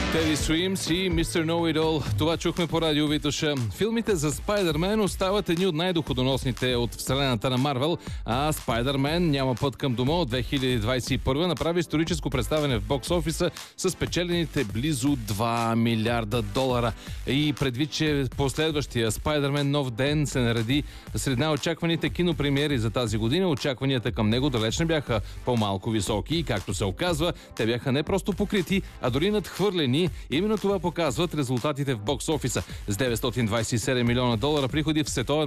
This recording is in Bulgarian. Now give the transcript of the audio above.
Teddy Swims и Mr. Know-It-All. Това чухме по радио Витоша. Филмите за Спайдермен остават едни от най-доходоносните от вселената на Марвел, а Спайдермен няма път към дома от 2021 направи историческо представяне в бокс офиса с печелените близо 2 милиарда долара. И предвид, че последващия Спайдермен нов ден се нареди сред най-очакваните кинопремиери за тази година, очакванията към него далеч не бяха по-малко високи и, както се оказва, те бяха не просто покрити, а дори надхвърлени. Именно това показват резултатите в бокс офиса. С 927 милиона долара приходи в световен